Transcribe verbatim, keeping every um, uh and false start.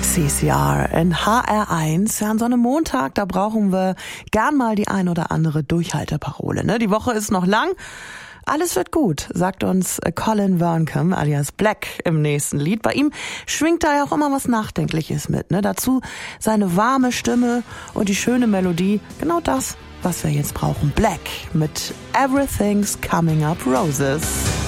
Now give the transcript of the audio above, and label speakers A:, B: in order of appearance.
A: C C R in H R eins. Ja, an so einem Montag, da brauchen wir gern mal die ein oder andere Durchhalteparole. Ne? Die Woche ist noch lang. Alles wird gut, sagt uns Colin Verncamp alias Black im nächsten Lied. Bei ihm schwingt da ja auch immer was Nachdenkliches mit. Ne? Dazu seine warme Stimme und die schöne Melodie. Genau das, was wir jetzt brauchen. Black mit Everything's Coming Up Roses.